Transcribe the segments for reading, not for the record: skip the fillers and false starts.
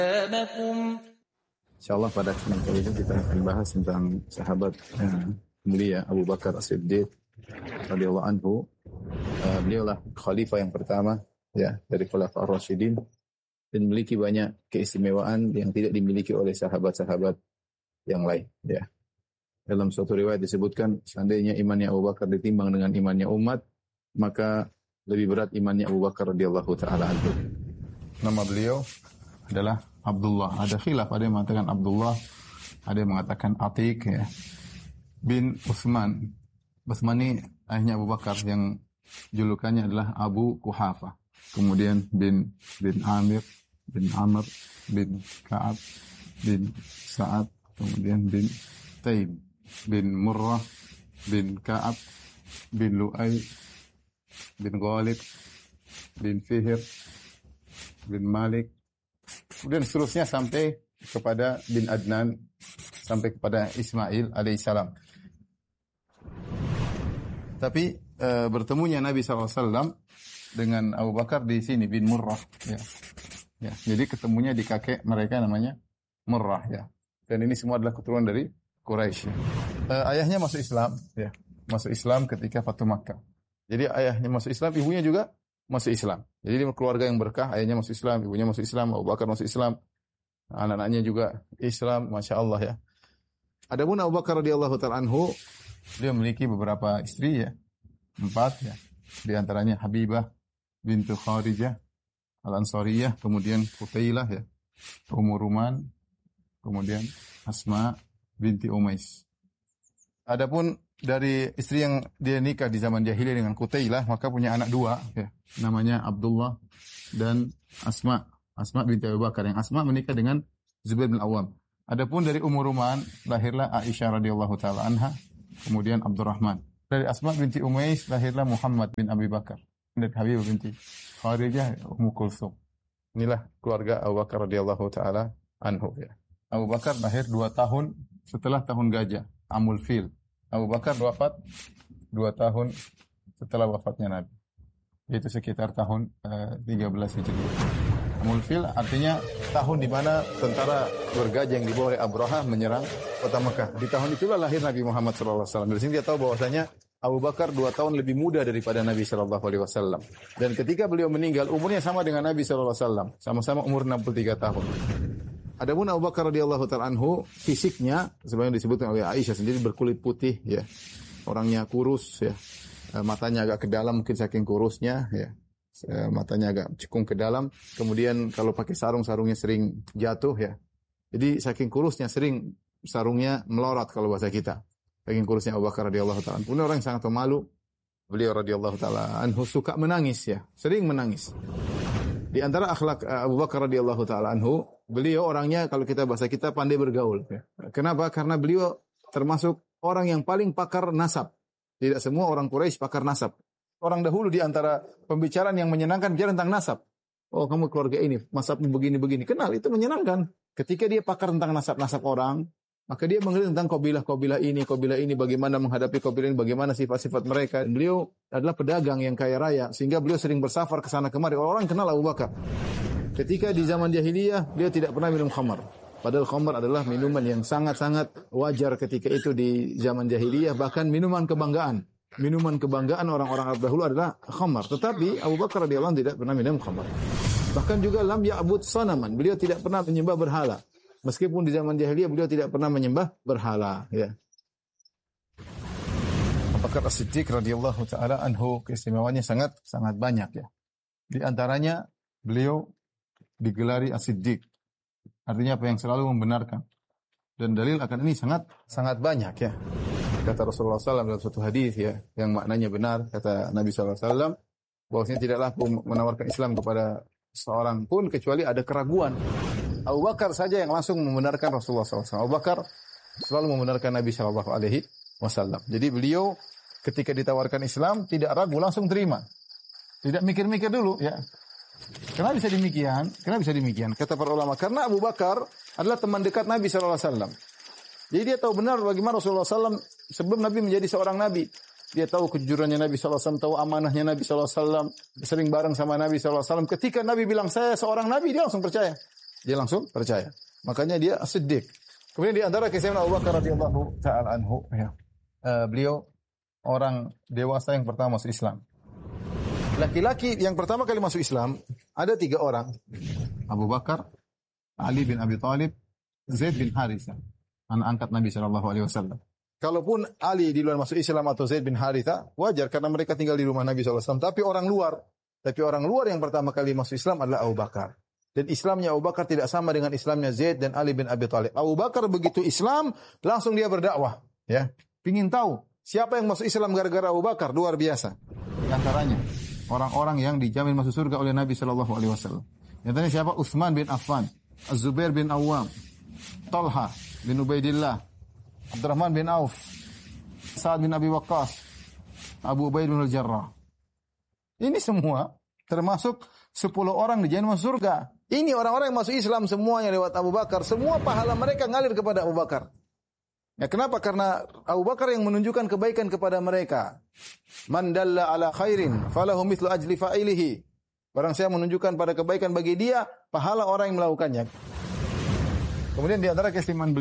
Insyaallah pada kesempatan kali ini kita akan bahas tentang sahabat mulia Abu Bakar As-Siddiq radhiyallahu anhu. Beliaulah khalifah yang pertama ya dari Khulafaur Rasyidin dan memiliki banyak keistimewaan yang tidak dimiliki oleh sahabat-sahabat yang lain ya. Dalam suatu riwayat disebutkan seandainya imannya Abu Bakar ditimbang dengan imannya umat, maka lebih berat imannya Abu Bakar radhiyallahu taala anhu. Nama beliau adalah Abdullah. Ada khilaf, ada yang mengatakan Abdullah, ada yang mengatakan Atiq ya. Bin Utsman. Utsman ini ayahnya Abu Bakar yang julukannya adalah Abu Quhafa. Kemudian bin Amir, bin Amr, bin Ka'ab, bin Sa'ad, kemudian bin Taim, bin Murrah, bin Ka'ab, bin Lu'ay, bin Ghalib, bin Fihr, bin Malik, kemudian seterusnya sampai kepada bin Adnan, sampai kepada Ismail alaihissalam. Tapi bertemunya Nabi SAW dengan Abu Bakar di sini bin Murrah. Ya. Jadi ketemunya di kakek mereka namanya Murrah ya. Dan ini semua adalah keturunan dari Quraisy. Ayahnya masuk Islam, ya. Masuk Islam ketika Fatu Makkah. Jadi ayahnya masuk Islam, ibunya juga masuk Islam. Jadi dia keluarga yang berkah, ayahnya masuk Islam, ibunya masuk Islam, Abu Bakar masuk Islam, anak-anaknya juga Islam, Masya Allah ya. Adapun Abu Bakar radhiyallahu ta'ala anhu, dia memiliki beberapa istri ya, 4 ya. Di antaranya Habibah bintu Kharijah Al-Ansariyah, kemudian Qutailah ya, Ummu Ruman, kemudian Asma binti Umais. Adapun dari istri yang dia nikah di zaman jahiliyah dengan Qutailah, maka punya anak 2 ya, namanya Abdullah dan Asma binti Abu Bakar. Yang Asma menikah dengan Zubair bin Awam. Adapun dari Ummu Ruman lahirlah Aisyah radhiyallahu taala anha, kemudian Abdurrahman. Dari Asma binti Umais lahirlah Muhammad bin Abi Bakar. Dari Habibah binti Kharijah Ummu Kulsum. Inilah keluarga Abu Bakar radhiyallahu taala anhu ya. Abu Bakar lahir 2 tahun setelah tahun gajah, Amul Fil. Abu Bakar wafat 2 tahun setelah wafatnya Nabi. Yaitu sekitar tahun 13 Hijriah. Amul Fil artinya tahun di mana tentara bergajah yang dibawa oleh Abraha menyerang kota Mekah. Di tahun itulah lahir Nabi Muhammad SAW. Dari sini dia tahu bahwasanya Abu Bakar 2 tahun lebih muda daripada Nabi SAW. Dan ketika beliau meninggal, umurnya sama dengan Nabi SAW. Sama-sama umur 63 tahun. Adapun Abu Bakar radhiyallahu ta'ala anhu, fisiknya sebagaimana disebutkan oleh Aisyah sendiri berkulit putih ya. Orangnya kurus ya. Matanya agak ke dalam mungkin saking kurusnya ya. Matanya agak cekung ke dalam. Kemudian kalau pakai sarungnya sering jatuh ya. Jadi saking kurusnya sering sarungnya melorot kalau bahasa kita. Saking kurusnya Abu Bakar radhiyallahu ta'ala anhu. Orang yang sangat pemalu. Beliau radhiyallahu ta'ala anhu suka menangis ya. Sering menangis. Di antara akhlak Abu Bakar radhiyallahu ta'ala anhu, beliau orangnya kalau kita bahasa kita pandai bergaul. Ya. Kenapa? Karena beliau termasuk orang yang paling pakar nasab. Tidak semua orang Quraisy pakar nasab. Orang dahulu di antara pembicaraan yang menyenangkan bicara tentang nasab. Oh kamu keluarga ini, nasabmu begini-begini. Kenal, itu menyenangkan. Ketika dia pakar tentang nasab-nasab orang, maka dia mengerti tentang kabilah ini, bagaimana menghadapi kabilah ini, bagaimana sifat-sifat mereka. Beliau adalah pedagang yang kaya raya, sehingga beliau sering bersafar ke sana kemari. Orang kenal Abu Bakar. Ketika di zaman jahiliyah, beliau tidak pernah minum khamar. Padahal khamar adalah minuman yang sangat-sangat wajar ketika itu di zaman jahiliyah, bahkan minuman kebanggaan. Minuman kebanggaan orang-orang Arab dahulu adalah khamar. Tetapi Abu Bakar radhiyallahu anhu tidak pernah minum khamar. Bahkan juga lam ya'bud sanaman. Beliau tidak pernah menyembah berhala. Meskipun di zaman jahiliyah beliau tidak pernah menyembah berhala ya. Abu Bakar As-Siddiq radhiyallahu taala anhu keistimewaannya sangat banyak ya. Di antaranya beliau digelari As-Siddiq. Artinya apa yang selalu membenarkan. Dan dalil akan ini sangat banyak ya. Kata Rasulullah SAW dalam suatu hadis ya, yang maknanya benar, kata Nabi SAW, bahwasanya tidaklah aku menawarkan Islam kepada seorang pun kecuali ada keraguan. Abu Bakar saja yang langsung membenarkan Rasulullah SAW. Abu Bakar selalu membenarkan Nabi SAW. Jadi beliau ketika ditawarkan Islam tidak ragu, langsung terima. Tidak mikir-mikir dulu ya. Kenapa bisa demikian? Kata para ulama, karena Abu Bakar adalah teman dekat Nabi SAW. Jadi dia tahu benar bagaimana Rasulullah SAW sebelum Nabi menjadi seorang Nabi. Dia tahu kejujurannya Nabi SAW, tahu amanahnya Nabi SAW, sering bareng sama Nabi SAW. Ketika Nabi bilang saya seorang Nabi, dia langsung percaya. Dia langsung percaya. Makanya dia Siddiq. Kemudian di antara kisah Abu Bakar radhiyallahu taala anhu, ya. Beliau orang dewasa yang pertama masuk Islam. Laki-laki yang pertama kali masuk Islam ada 3 orang. Abu Bakar, Ali bin Abi Thalib, Zaid bin Harithah, anak angkat Nabi sallallahu alaihi wasallam. Kalaupun Ali di luar masuk Islam atau Zaid bin Harithah, wajar karena mereka tinggal di rumah Nabi sallallahu alaihi wasallam. Tapi orang luar yang pertama kali masuk Islam adalah Abu Bakar. Dan Islamnya Abu Bakar tidak sama dengan Islamnya Zaid dan Ali bin Abi Thalib. Abu Bakar begitu Islam, langsung dia berdakwah. Ya, pingin tahu siapa yang masuk Islam gara-gara Abu Bakar, luar biasa. Di antaranya orang-orang yang dijamin masuk surga oleh Nabi sallallahu alaihi wasallam. Di antaranya siapa? Utsman bin Affan, Az-Zubair bin Awwam, Talha bin Ubaidillah, Abdurrahman bin Auf, Sa'ad bin Abi Waqqas, Abu Ubaid bin Al-Jarrah. Ini semua termasuk 10 orang dijamin masuk surga. Ini orang-orang yang masuk Islam semuanya lewat Abu Bakar. Semua pahala mereka ngalir kepada Abu Bakar. Ya, kenapa? Karena Abu Bakar yang menunjukkan kebaikan kepada mereka. Man dalla ala khairin falahu mithlu ajli fa'ilihi. Barang siapa menunjukkan pada kebaikan bagi dia, pahala orang yang melakukannya. Kemudian di antara keistimewaan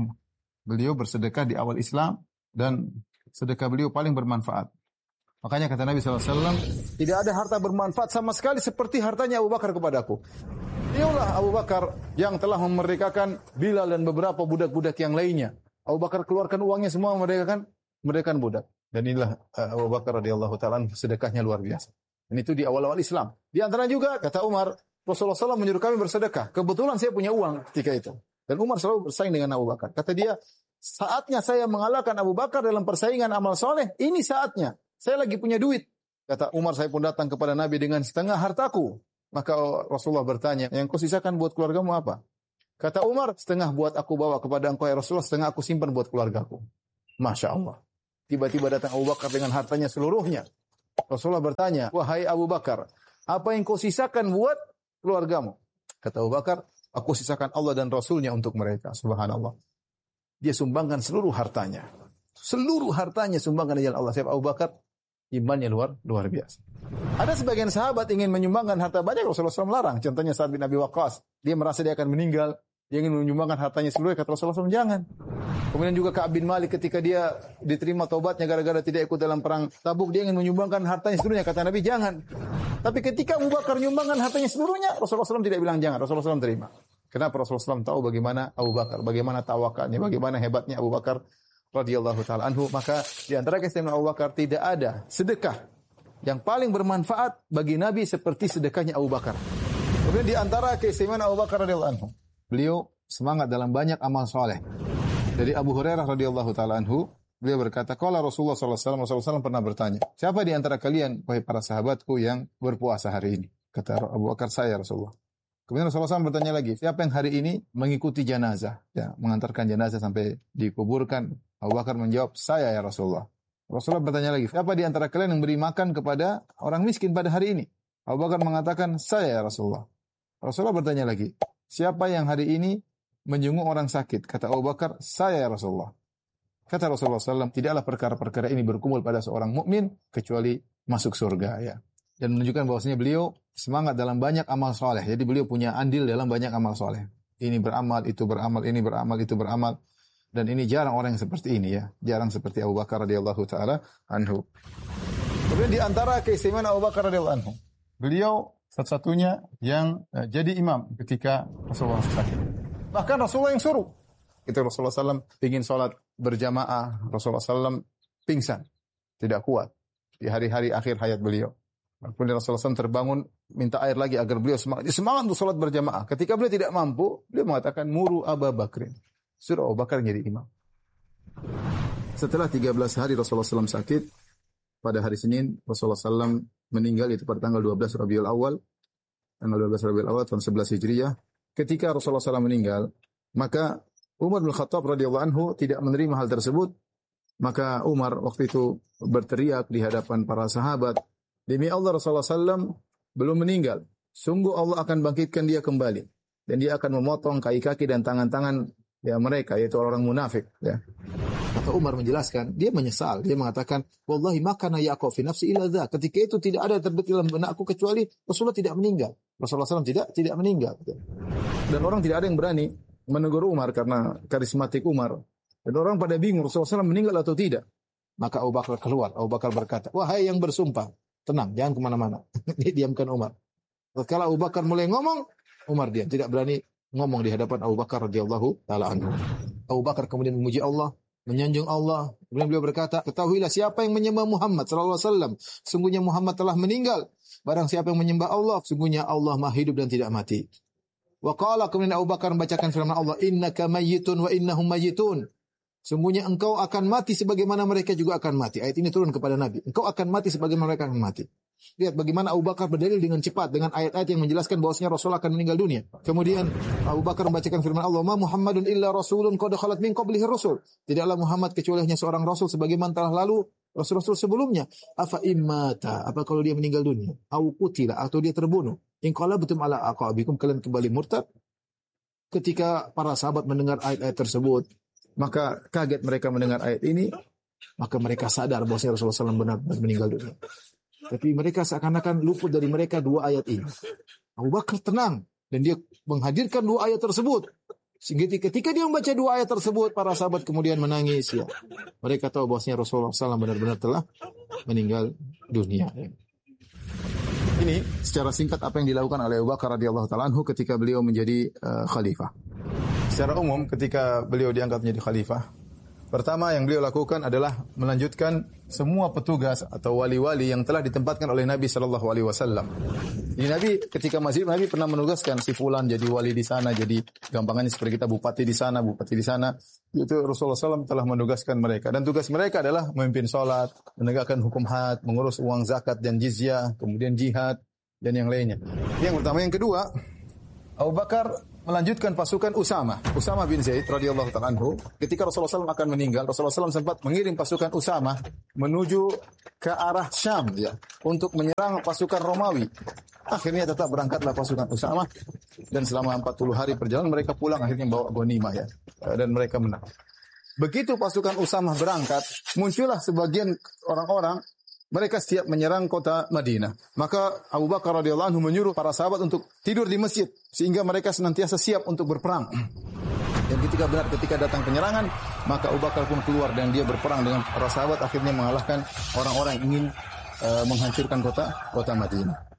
beliau bersedekah di awal Islam dan sedekah beliau paling bermanfaat. Makanya kata Nabi SAW, tidak ada harta bermanfaat sama sekali seperti hartanya Abu Bakar kepadaku. Dialah Abu Bakar yang telah memerdekakan Bilal dan beberapa budak-budak yang lainnya. Abu Bakar keluarkan uangnya semua memerdekakan budak. Dan inilah Abu Bakar radhiyallahu ta'ala sedekahnya luar biasa. Dan itu di awal-awal Islam. Di antara juga kata Umar, Rasulullah SAW menyuruh kami bersedekah. Kebetulan saya punya uang ketika itu. Dan Umar selalu bersaing dengan Abu Bakar. Kata dia, saatnya saya mengalahkan Abu Bakar dalam persaingan amal soleh. Ini saatnya. Saya lagi punya duit. Kata Umar, saya pun datang kepada Nabi dengan setengah hartaku. Maka Rasulullah bertanya, yang kau sisakan buat keluargamu apa? Kata Umar, setengah buat aku bawa kepada engkau ya Rasulullah, setengah aku simpan buat keluargaku. Masya Allah. Tiba-tiba datang Abu Bakar dengan hartanya seluruhnya. Rasulullah bertanya, wahai Abu Bakar, apa yang kau sisakan buat keluargamu? Kata Abu Bakar, aku sisakan Allah dan Rasulnya untuk mereka. Subhanallah. Dia sumbangkan seluruh hartanya. Seluruh hartanya sumbangkan di jalan Allah. Siapa Abu Bakar? Imannya luar biasa. Ada sebagian sahabat ingin menyumbangkan harta banyak, Rasulullah SAW melarang. Contohnya Sa'ad bin Abi Waqqas. Dia merasa dia akan meninggal. Dia ingin menyumbangkan hartanya seluruhnya. Kata Rasulullah SAW, jangan. Kemudian juga Ka'ab bin Malik ketika dia diterima taubatnya gara-gara tidak ikut dalam perang Tabuk. Dia ingin menyumbangkan hartanya seluruhnya. Kata Nabi, jangan. Tapi ketika Abu Bakar menyumbangkan hartanya seluruhnya, Rasulullah SAW tidak bilang jangan. Rasulullah SAW terima. Kenapa? Rasulullah SAW tahu bagaimana Abu Bakar, bagaimana tawakalnya, bagaimana hebatnya Abu Bakar radhiyallahu ta'ala anhu. Maka di antara keistimewaan Abu Bakar tidak ada sedekah yang paling bermanfaat bagi Nabi seperti sedekahnya Abu Bakar. Kemudian di antara keistimewaan Abu Bakar radhiyallahu anhu, beliau semangat dalam banyak amal soleh. Dari Abu Hurairah radhiyallahu ta'ala anhu, beliau berkata, qala Rasulullah sallallahu alaihi wasallam pernah bertanya, siapa di antara kalian wahai para sahabatku yang berpuasa hari ini? Kata Abu Bakar, saya Rasulullah. Kemudian Rasulullah SAW bertanya lagi, siapa yang hari ini mengikuti jenazah, ya, mengantarkan jenazah sampai dikuburkan? Abu Bakar menjawab, saya ya Rasulullah. Rasulullah bertanya lagi, siapa di antara kalian yang beri makan kepada orang miskin pada hari ini? Abu Bakar mengatakan, saya ya Rasulullah. Rasulullah bertanya lagi, siapa yang hari ini menjenguk orang sakit? Kata Abu Bakar, saya ya Rasulullah. Kata Rasulullah SAW, tidaklah perkara-perkara ini berkumpul pada seorang mukmin kecuali masuk surga, ya. Dan menunjukkan bahwasanya beliau semangat dalam banyak amal soleh. Jadi beliau punya andil dalam banyak amal soleh. Ini beramal, itu beramal, ini beramal, itu beramal. Dan ini jarang orang yang seperti ini, ya. Jarang seperti Abu Bakar radhiyallahu ta'ala anhu. Kemudian di antara keistimewaan Abu Bakar radhiyallahu anhu, beliau satu-satunya yang jadi imam ketika Rasulullah sakit. Bahkan Rasulullah yang suruh. Itu Rasulullah SAW ingin sholat berjamaah. Rasulullah SAW pingsan. Tidak kuat. Di hari-hari akhir hayat beliau. Kemudian Rasulullah SAW terbangun, minta air lagi agar beliau semangat untuk sholat berjamaah. Ketika beliau tidak mampu, beliau mengatakan, muru Abu Bakrin. Suruh Abu Bakar jadi imam. Setelah 13 hari Rasulullah SAW sakit, pada hari Senin, Rasulullah SAW meninggal, itu pada tanggal 12 Rabiul Awal, tahun 11 Hijriyah. Ketika Rasulullah SAW meninggal, maka Umar bin Khattab radhiyallahu anhu tidak menerima hal tersebut. Maka Umar waktu itu berteriak di hadapan para sahabat, demi Allah Rasulullah SAW belum meninggal. Sungguh Allah akan bangkitkan dia kembali. Dan dia akan memotong kaki-kaki dan tangan-tangan ya mereka, yaitu orang munafik. Ya. Maka Umar menjelaskan, dia menyesal, dia mengatakan, wallahi ma kana yaqau fi nafsi illa dza. Ketika itu tidak ada terbetik dalam benakku kecuali Rasulullah tidak meninggal. Rasulullah SAW tidak meninggal. Dan orang tidak ada yang berani menegur Umar karena karismatik Umar. Dan orang pada bingung Rasulullah SAW meninggal atau tidak. Maka Abu Bakar keluar. Abu Bakar berkata, wahai yang bersumpah, tenang, jangan kemana-mana. Dia diamkan Umar. Kalau Abu Bakar mulai ngomong, Umar diam, tidak berani ngomong di hadapan Abu Bakar radhiyallahu taala anhu. Abu Bakar kemudian memuji Allah, menyanjung Allah. Kemudian beliau berkata, ketahuilah siapa yang menyembah Muhammad sallallahu alaihi wasallam, sungguhnya Muhammad telah meninggal. Barang siapa yang menyembah Allah, sungguhnya Allah Maha hidup dan tidak mati. Wa qala, kemudian Abu Bakar membacakan firman Allah, innaka mayyitun wa innahum mayyitun. Sungguhnya engkau akan mati sebagaimana mereka juga akan mati. Ayat ini turun kepada Nabi. Engkau akan mati sebagaimana mereka akan mati. Lihat bagaimana Abu Bakar berdalil dengan cepat dengan ayat-ayat yang menjelaskan bahwasanya Rasul akan meninggal dunia. Kemudian Abu Bakar membacakan firman Allah, "Ma Muhammadun illa rasulun qad khalat min qablihi rusul." Tidaklah Muhammad kecuali hanya seorang rasul sebagaimana telah lalu rasul-rasul sebelumnya. Afa immata, apa kalau dia meninggal dunia? Au qutila, atau dia terbunuh. In qalabtum ala aqabikum, kalian kembali murtad. Ketika para sahabat mendengar ayat-ayat tersebut, maka kaget mereka mendengar ayat ini, maka mereka sadar bahwa Rasulullah SAW benar-benar meninggal dunia. Tapi mereka seakan-akan luput dari mereka dua ayat ini. Abu Bakar tenang dan dia menghadirkan dua ayat tersebut. Sehingga ketika dia membaca dua ayat tersebut, para sahabat kemudian menangis. Ya. Mereka tahu bahwa Rasulullah SAW benar-benar telah meninggal dunia. Ini secara singkat apa yang dilakukan oleh Abu Bakar radhiyallahu taala anhu ketika beliau menjadi khalifah. Secara umum ketika beliau diangkat menjadi khalifah, pertama yang beliau lakukan adalah melanjutkan semua petugas atau wali-wali yang telah ditempatkan oleh Nabi sallallahu alaihi wasallam. Jadi Nabi ketika masih Nabi pernah menugaskan si fulan jadi wali di sana, jadi gampangannya seperti kita bupati di sana, bupati di sana. Itu Rasulullah SAW telah menugaskan mereka dan tugas mereka adalah memimpin salat, menegakkan hukum had, mengurus uang zakat dan jizyah, kemudian jihad dan yang lainnya. Yang pertama, yang kedua, Abu Bakar melanjutkan pasukan Usama bin Zaid radhiyallahu ta'ala anhu. Ketika Rasulullah SAW akan meninggal, Rasulullah SAW sempat mengirim pasukan Usama menuju ke arah Syam ya, untuk menyerang pasukan Romawi. Akhirnya tetap berangkatlah pasukan Usama dan selama 40 hari perjalanan mereka pulang akhirnya bawa ghanimah ya, dan mereka menang. Begitu pasukan Usama berangkat, muncullah sebagian orang-orang mereka siap menyerang kota Madinah. Maka Abu Bakar radhiyallahu anhu menyuruh para sahabat untuk tidur di masjid sehingga mereka senantiasa siap untuk berperang. Dan ketika datang penyerangan, maka Abu Bakar pun keluar dan dia berperang dengan para sahabat, akhirnya mengalahkan orang-orang yang ingin menghancurkan kota Madinah.